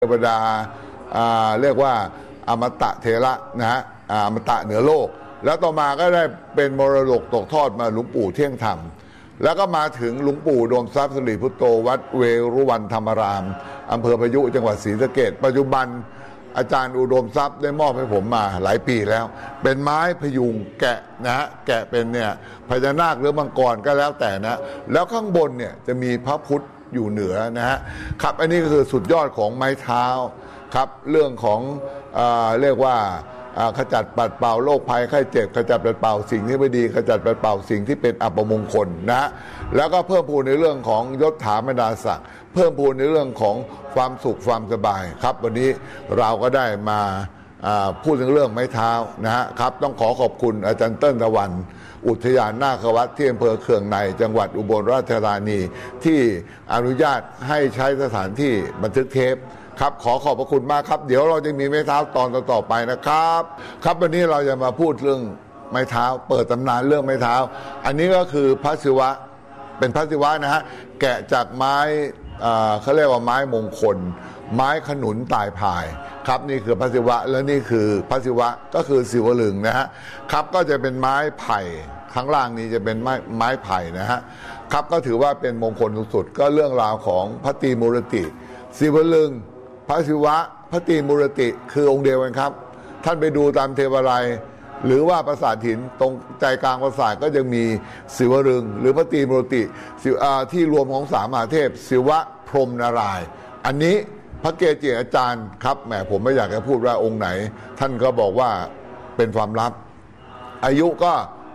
เทวดาเรียกว่าอมตะเถระนะฮะอมตะเหนือโลกแล้วต่อมาก็ได้เป็นมรดกตกทอดมาหลวงปู่เที่ยงธรรมแล้วก็มาถึงหลวงปู่โดมทรัพย์สิริพุตโตวัดเวรุวันธรรมารามอำเภอพายุจังหวัดศรีสะเกษปัจจุบันอาจารย์อุดมทรัพย์ได้มอบให้ผมมาหลายปีแล้วเป็นไม้พยุงแกะนะฮะแกะเป็นเนี่ยพญานาคหรือมังกรก็แล้วแต่นะแล้วข้างบนเนี่ยจะมีพระพุทธอยู่เหนือนะฮะครับอันนี้ก็คือสุดยอดของไม้เท้าครับเรื่องของเรียกว่าขจัดปัดเป่าโรคภัยไข้เจ็บขจัดปัดเป่าสิ่งที่ไม่ดีขจัดปัดเป่าสิ่งที่เป็นอัปมงคลนะฮะแล้วก็เพิ่มพูนในเรื่องของยศถาบรรดาศักดิ์เพิ่มพูนในเรื่องของความสุขความสบายครับวันนี้เราก็ได้มาพูดถึงเรื่องไม้เท้านะฮะครับต้องขอบคุณอาจารย์เติ้ลตะวันอุทยานนาควัดที่อำเภอเคืองในจังหวัดอุบลราชธานีที่อนุญาตให้ใช้สถานที่บันทึกเทปครับขอบพระคุณมากครับเดี๋ยวเราจะมีไม้เท้าตอนต่อไปนะครับครับวันนี้เราจะมาพูดเรื่องไม้เท้าเปิดตำนานเรื่องไม้เท้าอันนี้ก็คือพระศิวะเป็นพระศิวะนะฮะแกะจากไม้เขาเรียกว่าไม้มงคลไม้ขนุนตายพายครับนี่คือพระศิวะและนี่คือพระศิวะก็คือศิวลึงนะฮะครับก็จะเป็นไม้ไผ่ข้างล่างนี้จะเป็นไม้ไผ่นะฮะครับก็ถือว่าเป็นมงคลสุดๆก็เรื่องราวของพระตรีมูรติศิวลึงพระศิวะพระตรีมูรติคือองค์เดียวกันครับท่านไปดูตามเทวาลัยหรือว่าปราสาทหินตรงใจกลางปราสาทก็จะมีศิวลึงหรือพระตรีมูรติที่รวมของสามมหาเทพศิวะพรหมนารายณ์อันนี้พระเกจิอาจารย์ครับแหมผมไม่อยากจะพูดว่าองค์ไหนท่านก็บอกว่าเป็นความลับอายุก็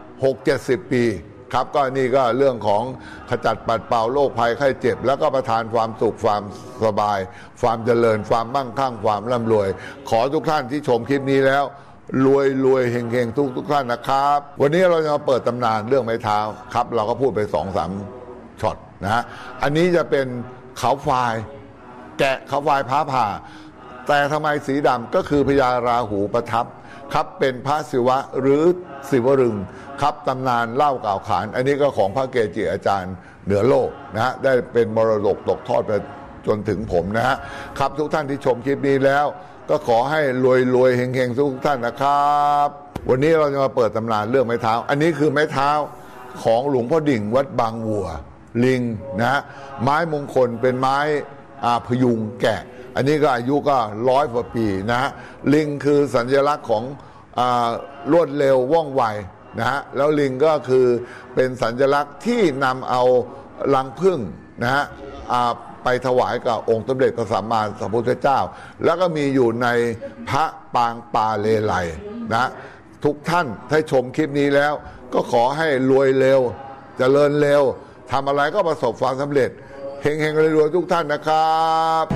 60-70 ปีครับก็นี่ก็เรื่องของขจัดปัดเป่าโรคภัยไข้เจ็บแล้วก็ประทานความสุขความสบายความเจริญความมั่งคั่งความร่ำรวยขอทุกท่านที่ชมคลิปนี้แล้วรวยเฮงทุกท่านนะครับวันนี้เราจะมาเปิดตำนานเรื่องไม้เท้าครับเราก็พูดไป 2-3 ช็อตนะฮะอันนี้จะเป็นเขาควายแกะเขาควายพ้าผ่าแต่ทำไมสีดำก็คือพญาราหูประทับครับเป็นพระศิวะหรือศิวลึงครับตำนานเล่ากล่าวขานอันนี้ก็ของพระเกจิอาจารย์เหนือโลกนะฮะได้เป็นมรดกตกทอดไปจนถึงผมนะฮะครับทุกท่านที่ชมคลิปนี้แล้วก็ขอให้รวยเฮงทุกท่านนะครับวันนี้เราจะมาเปิดตำนานเรื่องไม้เท้าอันนี้คือไม้เท้าของหลวงพ่อดิ่งวัดบางวัวลิงนะฮะไม้มงคลเป็นไม้พยุงแกะอันนี้ก็อายุก็100 กว่าปีนะฮะลิงคือสัญลักษณ์ของรวดเร็วว่องไวนะฮะแล้วลิงก็คือเป็นสัญลักษณ์ที่นำเอารังผึ้งนะฮะไปถวายกับองค์สมเด็จพระสัมมาสัมพุทธเจ้าแล้วก็มีอยู่ในพระปางปาเลไลนะทุกท่านถ้าชมคลิปนี้แล้วก็ขอให้รวยเร็วเจริญเร็วทำอะไรก็ประสบความสำเร็จเฮงๆรวยๆทุกท่านนะครับ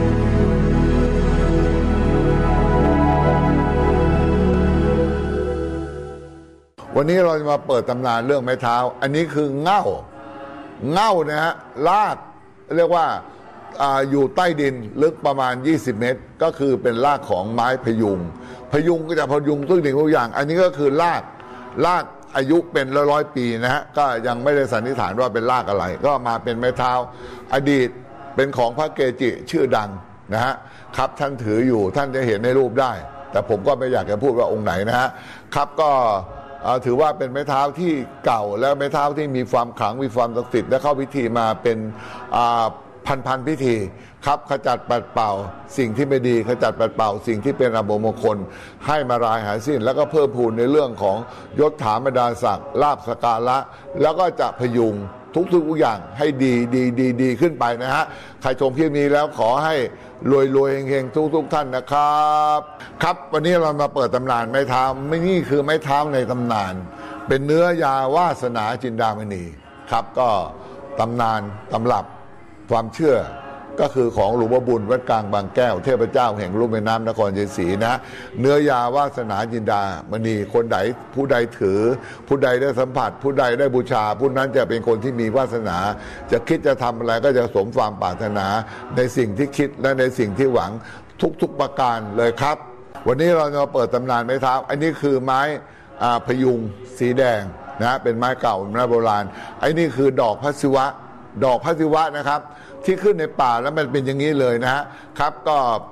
วันนี้เราจะมาเปิดตำนานเรื่องไม้เท้าอันนี้คือเง่านะฮะลากเรียกว่าอยู่ใต้ดินลึกประมาณ20 เมตรก็คือเป็นรากของไม้พยุงก็จะพยุงทุกสิ่งทุกอย่างอันนี้ก็คือรากอายุเป็นร้อยปีนะฮะก็ยังไม่ได้สันนิษฐานว่าเป็นรากอะไรก็มาเป็นไม้เท้าอดีตเป็นของพระเกจิชื่อดังนะฮะครับท่านถืออยู่ท่านจะเห็นในรูปได้แต่ผมก็ไม่อยากจะพูดว่าองค์ไหนนะฮะครับก็ถือว่าเป็นไม้เท้าที่เก่าและไม้เท้าที่มีความขลังมีความศักดิ์สิทธิ์และเข้าพิธีมาเป็นพันพิธีครับขจัดปัดเป่าสิ่งที่ไม่ดีขจัดปัดเป่าสิ่งที่เป็นอัปมงคลให้มารายหายสิ้นแล้วก็เพิ่มพูนในเรื่องของยศถาบรรดาศักดิ์ลาภสการะแล้วก็จะพยุงทุกอย่างให้ดีขึ้นไปนะฮะใครชมคลิปนี้แล้วขอให้รวยเฮงทุกท่านนะครับครับวันนี้เรามาเปิดตำนานไม้เท้าไม่นี่คือไม้เท้าในตำนานเป็นเนื้อยาวาสนาจินดามณีครับก็ตำนานตำรับความเชื่อก็คือของหลวงพ่อบุญวัดกลางบางแก้วเทพเจ้าแห่งลุ่มแม่น้ำนครชัยศรีนะเนื้อยาวาสนาจินดามณีคนใดผู้ใดถือผู้ใดได้สัมผัสผู้ใดได้บูชาผู้นั้นจะเป็นคนที่มีวาสนาจะคิดจะทำอะไรก็จะสมความปรารถนาในสิ่งที่คิดและในสิ่งที่หวังทุกประการเลยครับวันนี้เราจะเปิดตำนานไม้เท้าอันนี้คือไม้พยุงสีแดงนะเป็นไม้เก่าไม้โบราณไอ้นี่คือดอกพระศิวะนะครับที่ขึ้นในป่าแล้วมันเป็นอย่างนี้เลยนะฮะครับก็